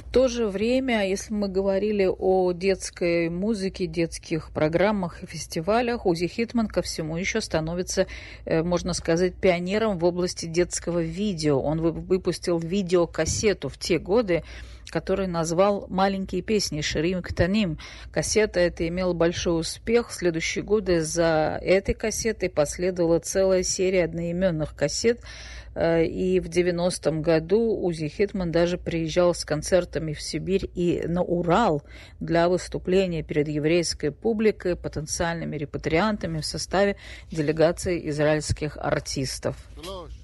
В то же время, если мы говорили о детской музыке, детских программах и фестивалях, Узи Хитман ко всему еще становится, можно сказать, пионером в области детского видео. Он выпустил видеокассету в те годы, который назвал «Маленькие песни» Ширим Ктаним. Кассета эта имела большой успех. В следующие годы за этой кассетой последовала целая серия одноименных кассет. И в 90-м году Узи Хитман даже приезжал с концертами в Сибирь и на Урал для выступления перед еврейской публикой, потенциальными репатриантами в составе делегации израильских артистов.